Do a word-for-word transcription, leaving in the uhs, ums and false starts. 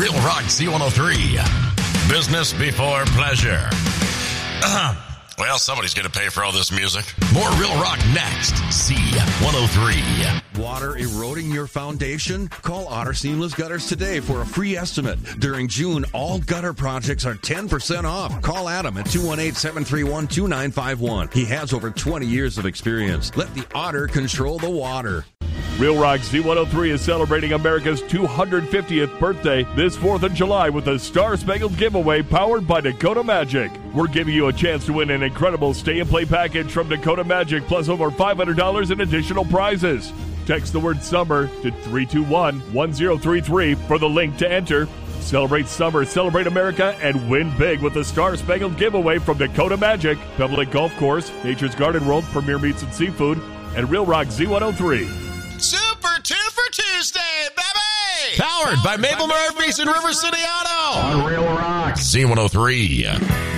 Real Rock Z one oh three. Business before pleasure. Well, somebody's going to pay for all this music. More Real Rock next. Z one oh three. Water eroding your foundation? Call Otter Seamless Gutters today for a free estimate. During June, all gutter projects are ten percent off. Call Adam at two one eight, seven three one, two nine five one. He has over twenty years of experience. Let the Otter control the water. Real Rock Z one oh three is celebrating America's two hundred fiftieth birthday this fourth of July with a Star Spangled giveaway powered by Dakota Magic. We're giving you a chance to win an incredible stay-and-play package from Dakota Magic plus over five hundred dollars in additional prizes. Text the word SUMMER to three two one, one zero three three for the link to enter. Celebrate summer, celebrate America, and win big with the Star Spangled giveaway from Dakota Magic, Pebble Lake Golf Course, Nature's Garden World, Premier Meats and Seafood, and Real Rock Z one oh three. Super Two for Tuesday, baby! Powered by Mabel Murphy's and River City Auto. On Real Rock. Z one oh three.